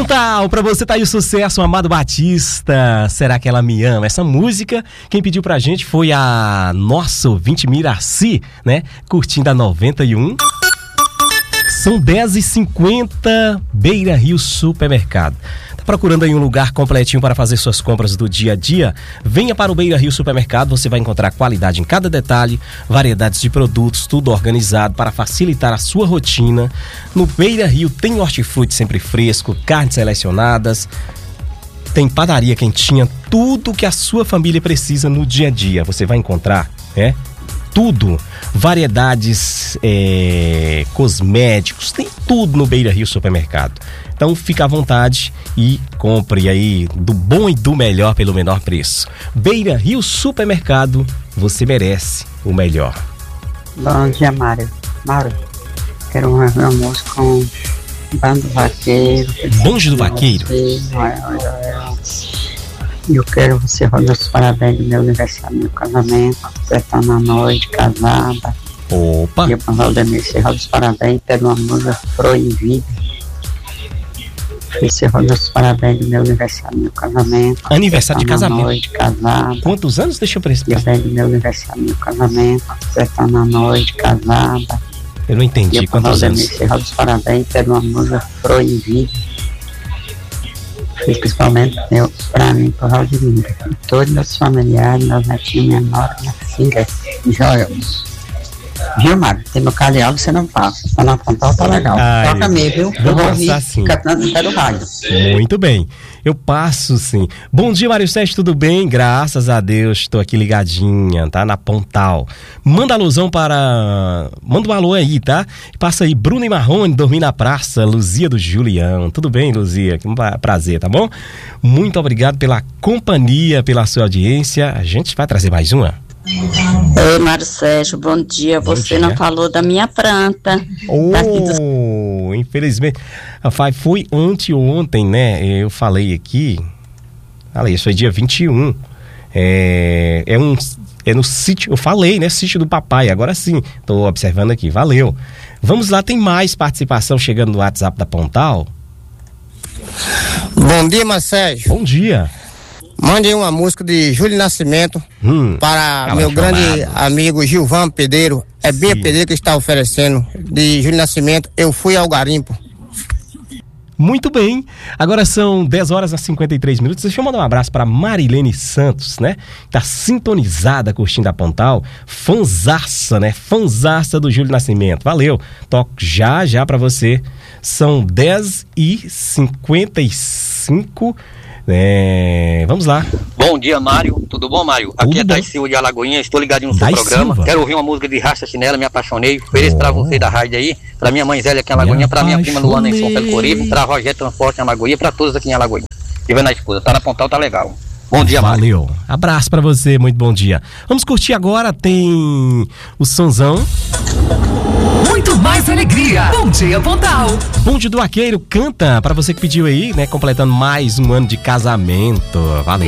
Pontal, pra você tá aí o sucesso, Amado Batista, Será que ela me ama? Essa música, quem pediu pra gente foi a nossa ouvinte Miraci, né? Curtindo a 91. São 10h50, Beira Rio Supermercado. Tá procurando aí um lugar completinho para fazer suas compras do dia a dia? Venha para o Beira Rio Supermercado, você vai encontrar qualidade em cada detalhe, variedades de produtos, tudo organizado para facilitar a sua rotina. No Beira Rio tem hortifruti sempre fresco, carnes selecionadas, tem padaria quentinha, tudo que a sua família precisa no dia a dia. Você vai encontrar, tudo, variedades, cosméticos, tem tudo no Beira Rio Supermercado. Então fica à vontade e compre aí do bom e do melhor pelo menor preço. Beira Rio Supermercado, você merece o melhor. Bom dia, Mário. Quero um almoço com Bando Vaqueiro. Bonde do Vaqueiro? Eu quero você rodar os parabéns do meu aniversário, meu casamento. Você tá na noite, casada. Opa! E eu, para Valdemir, você roda os parabéns pelo amor da Proivida. Você roda os parabéns do meu aniversário, meu casamento. Aniversário de casamento? Na noite, casada. Quantos anos? Deixa eu prestar. Parabéns do meu aniversário, meu casamento. Você tá na noite, casada. Eu não entendi. E quantos anos? Você roda os parabéns pelo amor da Proivida. Principalmente pra mim, pro Valdemir. Todos meus familiares, meus netinhos, minha nora, minha filha, Joel. Viu, Mário? Tem meu cardeal, você não passa. Tá na Pontal, tá legal. Toca mesmo, viu? Eu vou ouvir, cantando até do rádio. Muito bem. Eu passo, sim. Bom dia, Mário Sérgio, tudo bem? Graças a Deus, estou aqui ligadinha, tá? Na Pontal. Manda alusão para... Manda um alô aí, tá? Passa aí, Bruno e Marrone, dormir na praça, Luzia do Julião. Tudo bem, Luzia? Que prazer, tá bom? Muito obrigado pela companhia, pela sua audiência. A gente vai trazer mais uma. Oi, Mário Sérgio, bom dia. Você não falou da minha planta. Infelizmente. Foi anteontem, né? Eu falei aqui. Isso foi dia 21. É no sítio. Eu falei, né? Sítio do papai. Agora sim. Tô observando aqui. Valeu. Vamos lá, tem mais participação chegando no WhatsApp da Pontal. Bom dia, Mário Sérgio. Bom dia. Mande uma música de Júlio Nascimento para meu grande amigo Gilvan Pedreiro. É Bia Pedreiro que está oferecendo, de Júlio Nascimento, Eu Fui ao Garimpo. Muito bem, agora são 10h53. Deixa eu mandar um abraço para Marilene Santos, né? Tá sintonizada, curtindo a Pontal. Fanzaça, né? Fanzaça do Júlio Nascimento. Valeu, toco já para você. São 10h55. Vamos lá. Bom dia, Mário. Tudo bom, Mário? Aqui é Dai Silva de Alagoinha. Estou ligadinho no seu programa. Quero ouvir uma música de Raça Chinela, me apaixonei. Ofereço pra você da rádio aí, pra minha mãe Zélia aqui em Alagoinha, pra minha prima Luana em São Pedro Coribe, pra Rogério Transporte em Alagoinha, pra todos aqui em Alagoinha. E vendo a esposa, tá na Pontal, tá legal. Bom dia, Mário. Valeu. Abraço pra você, muito bom dia. Vamos curtir agora, tem o sonzão. Muito mais alegria. Bom dia, Pontal. Bonde do Vaqueiro canta pra você que pediu aí, né? Completando mais um ano de casamento. Valeu.